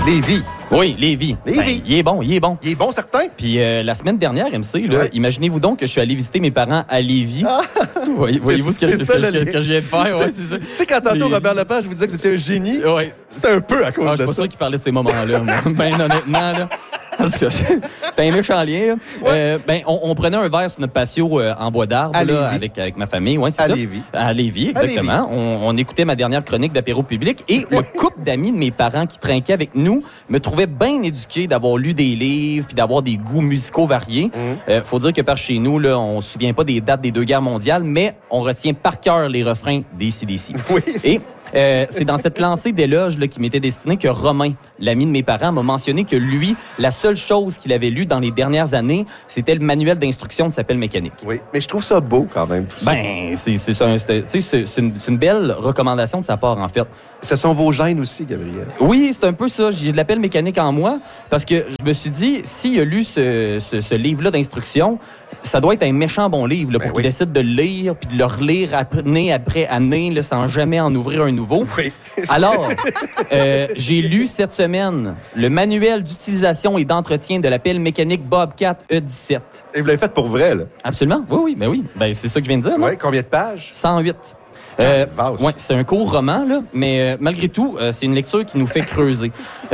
Lévis. Oui, Lévis. Lévis. Ben, il est bon. Il est bon, certain. Puis la semaine dernière, MC, là, Ouais. imaginez-vous donc que je suis allé visiter mes parents à Lévis. Voyez-vous ce que je viens de faire? Ouais, c'est ça. Tu sais, quand tantôt Robert Lepage vous disait que c'était un génie, Ouais. c'était un peu à cause Je de suis pas ça. sûr qu'il parlait de ces moments-là. Ben honnêtement, là. Parce que c'était un méchant lien. Là. Ouais. On prenait un verre sur notre patio en bois d'arbre À là, Lévis. avec ma famille. Ouais, c'est À ça. Lévis. À Lévis, exactement. On écoutait ma dernière chronique d'apéro public et le couple d'amis de mes parents qui trinquaient avec nous me trouvait bien éduqué d'avoir lu des livres puis d'avoir des goûts musicaux variés. Faut dire que par chez nous, là, on se souvient pas des dates des 2 guerres mondiales, mais on retient par cœur les refrains des AC/DC. Oui, Et c'est dans cette lancée d'éloges là, qui m'était destinée que Romain, l'ami de mes parents, m'a mentionné que lui, la seule chose qu'il avait lue dans les dernières années, c'était le manuel d'instruction de sa pelle mécanique. Oui, mais je trouve ça beau quand même, tout ça. Ben, c'est une belle recommandation de sa part, en fait. Ce sont vos gènes aussi, Gabriel. Oui, c'est un peu ça. J'ai de la pelle mécanique en moi parce que je me suis dit, s'il a lu ce livre-là d'instruction, ça doit être un méchant bon livre là, pour qu'il décide de le lire puis de le relire année après année là, sans jamais en ouvrir un nouveau. Oui. Alors, j'ai lu cette semaine le manuel d'utilisation et d'entretien de la pelle mécanique Bobcat E17. Et vous l'avez fait pour vrai, là. Absolument. Oui. Ben, c'est ça que je viens de dire, non? Oui, combien de pages? 108. Vaste. Ouais, c'est un court roman, là, mais malgré tout, c'est une lecture qui nous fait creuser.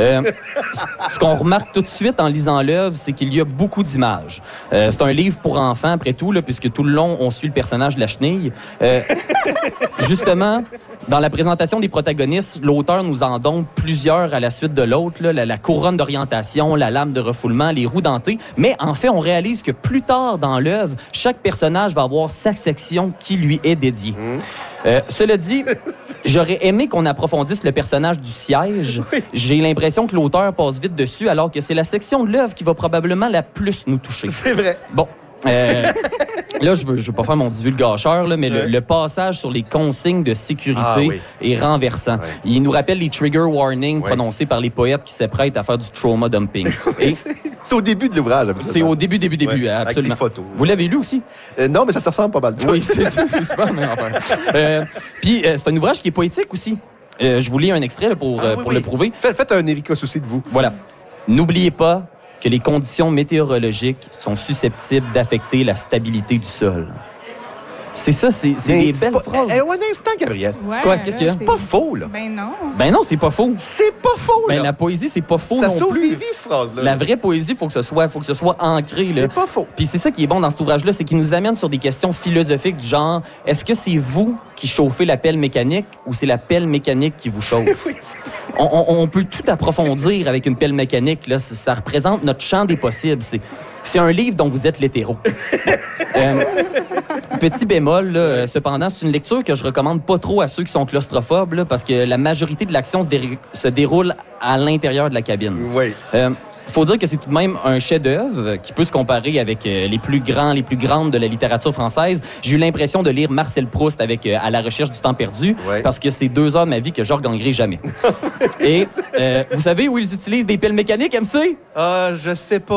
Ce qu'on remarque tout de suite en lisant l'œuvre, c'est qu'il y a beaucoup d'images. C'est un livre pour enfants, après tout, là, puisque tout le long, on suit le personnage de la chenille. Justement, dans la présentation des protagonistes, l'auteur nous en donne plusieurs à la suite de l'autre, là, la couronne d'orientation, la lame de refoulement, les roues dentées. Mais en fait, on réalise que plus tard dans l'œuvre, chaque personnage va avoir sa section qui lui est dédiée. Cela dit, j'aurais aimé qu'on approfondisse le personnage du siège. Oui. J'ai l'impression que l'auteur passe vite dessus, alors que c'est la section de l'œuvre qui va probablement la plus nous toucher. C'est vrai. Bon. Là, je veux pas faire mon divulgateur, là, mais le passage sur les consignes de sécurité est renversant. Ouais. Il nous rappelle les trigger warnings prononcés par les poètes qui s'apprêtent à faire du trauma dumping. Et C'est au début de l'ouvrage. c'est au début, Ouais, absolument. avec des photos. Vous l'avez lu aussi? Non, mais ça se ressemble pas mal. Oui, c'est super la même affaire. Puis, c'est un ouvrage qui est poétique aussi. Je vous lis un extrait là, pour le prouver. Faites un Erika Souci de vous. Voilà. N'oubliez pas que les conditions météorologiques sont susceptibles d'affecter la stabilité du sol. C'est ça, c'est des belles phrases. Un instant, Gabriel. Ouais, Quoi, qu'est-ce qu'il y a? C'est pas faux, là. Ben non. Ben non, c'est pas faux. C'est pas faux, là. Ben la poésie, c'est pas faux Ça non sauve plus. des vies, cette phrase-là. La vraie poésie, faut que ce soit ancré. Là. C'est pas faux. Puis c'est ça qui est bon dans cet ouvrage-là, c'est qu'il nous amène sur des questions philosophiques du genre, est-ce que c'est vous qui chauffez la pelle mécanique ou c'est la pelle mécanique qui vous chauffe? Oui, On peut tout approfondir avec une pelle mécanique. Là. Ça représente notre champ des possibles. C'est un livre dont vous êtes l'hétéro. Petit bémol, là, cependant, c'est une lecture que je recommande pas trop à ceux qui sont claustrophobes, là, parce que la majorité de l'action se déroule à l'intérieur de la cabine. oui. Faut dire que c'est tout de même un chef-d'œuvre qui peut se comparer avec les plus grandes de la littérature française. J'ai eu l'impression de lire Marcel Proust avec À la recherche du temps perdu, parce que c'est 2 heures de ma vie que je regagnerai jamais. Et vous savez où ils utilisent des piles mécaniques, MC? Je sais pas.